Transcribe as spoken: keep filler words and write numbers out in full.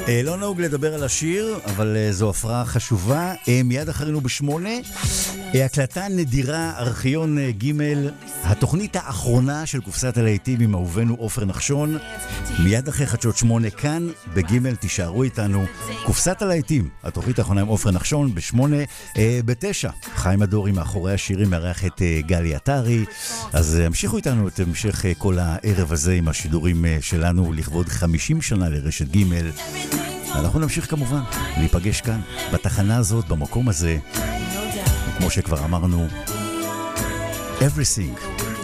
לא נהוג לדבר על השיר, אבל זו הפרעה חשובה. מיד אחרינו בשמונה, הקלטה נדירה, ארכיון ג', התוכנית האחרונה של קופסת הלהיטים עם אהובנו עופר נחשון. מיד אחרי חדשות שמונה כאן בג', תישארו איתנו. קופסת הלהיטים, התוכנית האחרונה עם עופר נחשון בשמונה. בתשע, חיים הדורי מאחורי השירים מארח את גלי עטרי. אז המשיכו איתנו את המשך כל הערב הזה עם השידורים שלנו לכבוד חמישים שנה לרשת ג'. אנחנו נמשיך כמובן להיפגש כאן בתחנה הזאת, במקום הזה, כמו שכבר אמרנו, everything